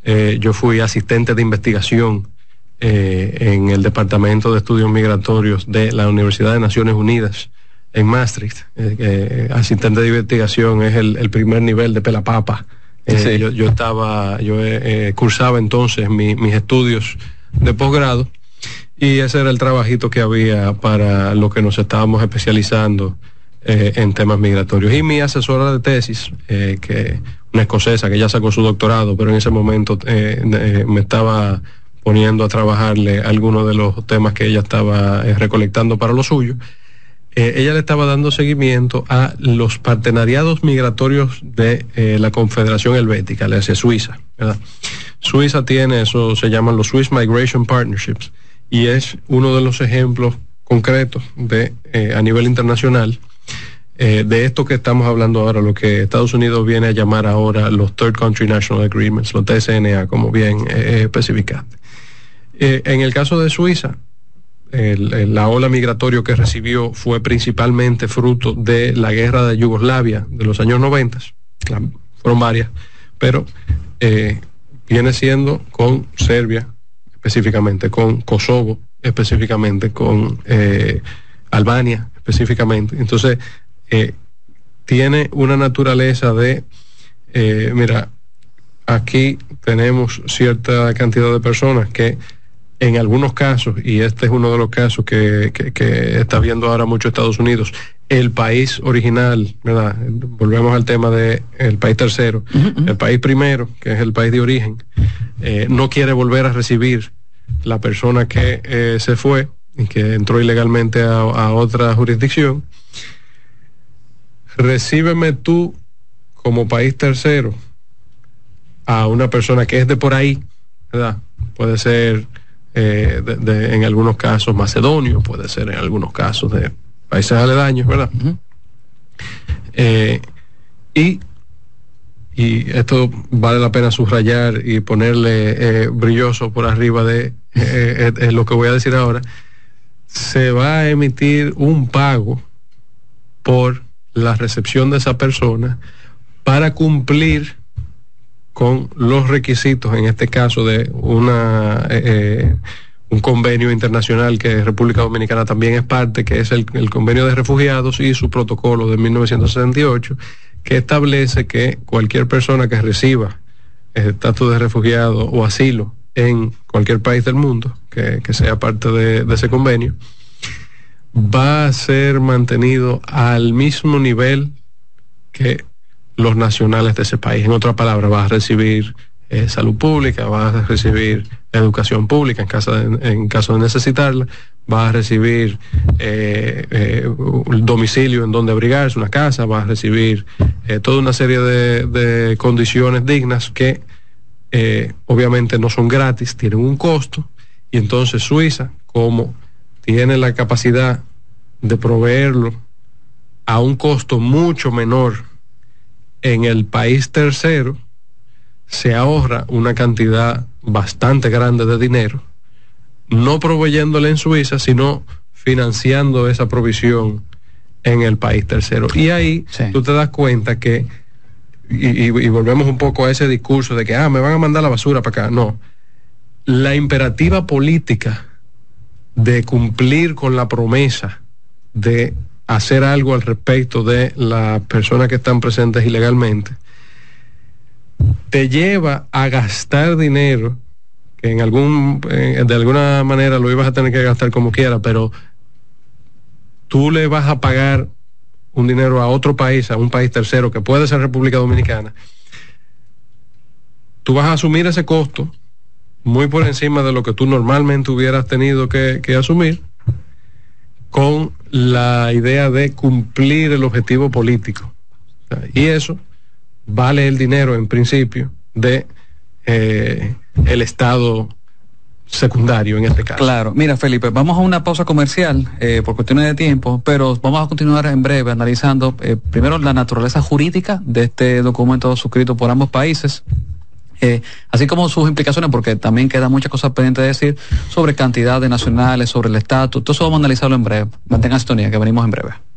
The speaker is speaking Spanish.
yo fui asistente de investigación en el Departamento de Estudios Migratorios de la Universidad de Naciones Unidas en Maastricht. Asistente de investigación es el primer nivel de pelapapa. Sí. Yo cursaba entonces mis estudios de posgrado, y ese era el trabajito que había para lo que nos estábamos especializando en temas migratorios. Y mi asesora de tesis, que una escocesa que ya sacó su doctorado, pero en ese momento me estaba poniendo a trabajarle algunos de los temas que ella estaba recolectando para lo suyo. Ella le estaba dando seguimiento a los partenariados migratorios de la Confederación Helvética, le decía Suiza, ¿verdad? Suiza tiene eso, se llaman los Swiss Migration Partnerships, y es uno de los ejemplos concretos de a nivel internacional de esto que estamos hablando ahora, lo que Estados Unidos viene a llamar ahora los Third Country National Agreements, los TCNA, como bien especificaste. En el caso de Suiza, la ola migratoria que recibió fue principalmente fruto de la guerra de Yugoslavia de los años 90, fueron varias, pero viene siendo con Serbia específicamente, con Kosovo específicamente, con Albania específicamente. Entonces, tiene una naturaleza de, mira, aquí tenemos cierta cantidad de personas que en algunos casos, y este es uno de los casos que está viendo ahora mucho Estados Unidos, el país original, ¿verdad? Volvemos al tema de el país tercero, el país primero, que es el país de origen, no quiere volver a recibir la persona que se fue y que entró ilegalmente a otra jurisdicción. Recíbeme tú como país tercero a una persona que es de por ahí, ¿verdad? Puede ser en algunos casos macedonio, puede ser en algunos casos de países aledaños, ¿verdad? Y esto vale la pena subrayar y ponerle brilloso por arriba de lo que voy a decir ahora. Se va a emitir un pago por la recepción de esa persona para cumplir con los requisitos, en este caso de un convenio internacional que República Dominicana también es parte, que es el convenio de refugiados y su protocolo de 1968, que establece que cualquier persona que reciba estatus de refugiado o asilo en cualquier país del mundo que sea parte de ese convenio va a ser mantenido al mismo nivel que los nacionales de ese país. En otras palabras, va a recibir salud pública, va a recibir educación pública en caso de necesitarla, va a recibir un domicilio en donde abrigarse, una casa, va a recibir toda una serie de condiciones dignas que obviamente no son gratis, tienen un costo, y entonces Suiza, como tiene la capacidad de proveerlo a un costo mucho menor en el país tercero, se ahorra una cantidad bastante grande de dinero, no proveyéndole en Suiza, sino financiando esa provisión en el país tercero. Y ahí tú te das cuenta que, y volvemos un poco a ese discurso de que me van a mandar la basura para acá. No, la imperativa política de cumplir con la promesa de hacer algo al respecto de las personas que están presentes ilegalmente te lleva a gastar dinero que de alguna manera lo ibas a tener que gastar como quiera, pero tú le vas a pagar un dinero a otro país, a un país tercero que puede ser República Dominicana. Tú vas a asumir ese costo muy por encima de lo que tú normalmente hubieras tenido que asumir, con la idea de cumplir el objetivo político. Y eso vale el dinero en principio de el Estado secundario en este caso. Claro, mira Felipe, vamos a una pausa comercial por cuestiones de tiempo, pero vamos a continuar en breve analizando primero la naturaleza jurídica de este documento suscrito por ambos países, así como sus implicaciones, porque también quedan muchas cosas pendientes de decir sobre cantidad de nacionales, sobre el estatus. Todo eso vamos a analizarlo en breve. Mantengan sintonía, que venimos en breve.